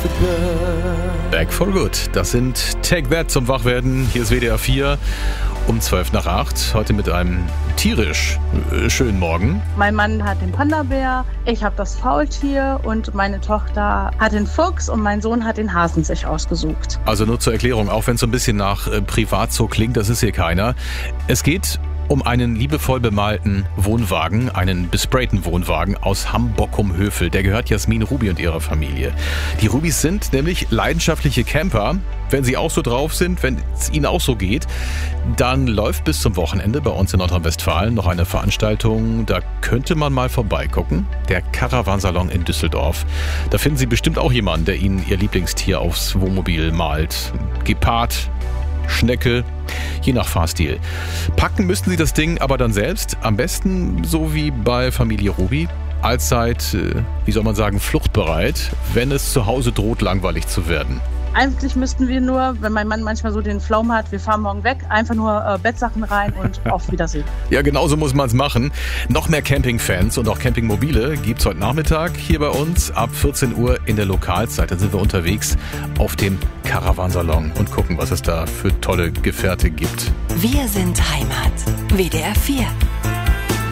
Back for Good. Das sind Take That zum Wachwerden. Hier ist WDR 4 um 7:55. Heute mit einem tierisch schönen Morgen. Mein Mann hat den Panda-Bär, ich habe das Faultier und meine Tochter hat den Fuchs und mein Sohn hat den Hasen sich ausgesucht. Also nur zur Erklärung, auch wenn es so ein bisschen nach Privatzoo klingt, das ist hier keiner. Es geht um einen liebevoll bemalten Wohnwagen, einen besprayten Wohnwagen aus Hamm-Bockum-Hövel. Der gehört Jasmin Ruby und ihrer Familie. Die Rubys sind nämlich leidenschaftliche Camper. Wenn sie auch so drauf sind, wenn es ihnen auch so geht, dann läuft bis zum Wochenende bei uns in Nordrhein-Westfalen noch eine Veranstaltung. Da könnte man mal vorbeigucken. Der Caravansalon in Düsseldorf. Da finden Sie bestimmt auch jemanden, der Ihnen Ihr Lieblingstier aufs Wohnmobil malt. Gepard, Schnecke, je nach Fahrstil. Packen müssten Sie das Ding aber dann selbst, am besten so wie bei Familie Ruby, allzeit, wie soll man sagen, fluchtbereit, wenn es zu Hause droht, langweilig zu werden. Eigentlich müssten wir nur, wenn mein Mann manchmal so den Flaum hat, wir fahren morgen weg, einfach nur Bettsachen rein und auf Wiedersehen. Ja, genau so muss man es machen. Noch mehr Campingfans und auch Campingmobile gibt's heute Nachmittag hier bei uns ab 14 Uhr in der Lokalzeit. Dann sind wir unterwegs auf dem Caravansalon und gucken, was es da für tolle Gefährte gibt. Wir sind Heimat. WDR 4.